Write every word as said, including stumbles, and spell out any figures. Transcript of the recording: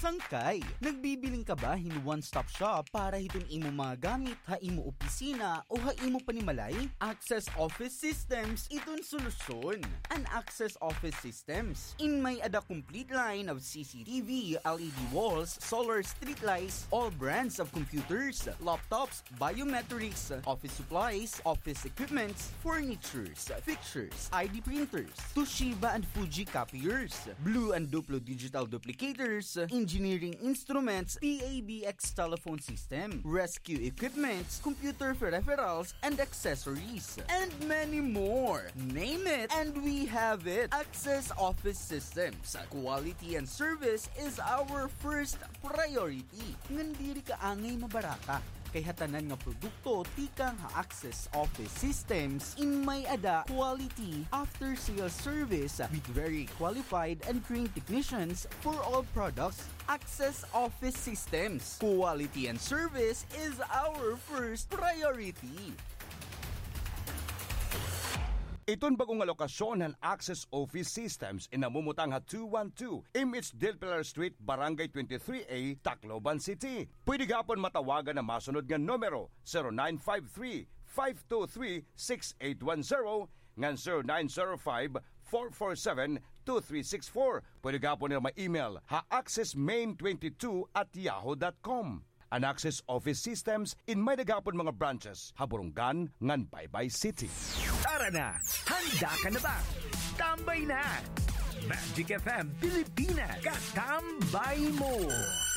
Sangkay, nagbibiling ka ba hin one-stop shop para hiton imo mga gamit ha imo opisina o ha imo panimalay? Access Office Systems iton solusyon. An Access Office Systems in may ada complete line of C C T V, L E D walls, solar street lights, all brands of computers, laptops, biometrics, office supplies, office equipments, furnitures, fixtures, I D printers, Toshiba and Fuji copiers, Blue and Duplo digital duplicators, engineering instruments, P A B X telephone system, rescue equipments, computer peripherals and accessories, and many more. Name it, and we have it. Access Office Systems. Quality and service is our first priority. Ngandiri ka angay mabaraka. Kay hatanan nga produkto tikang ha-Access Office Systems in may ada quality after-sales service with very qualified and trained technicians for all products. Access Office Systems. Quality and service is our first priority. Iton bagong nga lokasyon ng Access Office Systems inamumutang ha two twelve M H Del Pilar Street, Barangay twenty-three A, Tacloban City. Pwede gapon matawagan na masunod nga numero zero nine five three, five two three, six eight one zero ngan zero nine zero five, four four seven, two three six four. Pwede gapon na ma-email ha accessmain twenty-two at yahoo dot com. An Access Office Systems in may nagapon mga branches Haburungan ngan Baybay City. Tara na! Handa ka na ba? Tambay na! Magic F M Pilipinas, katambay mo!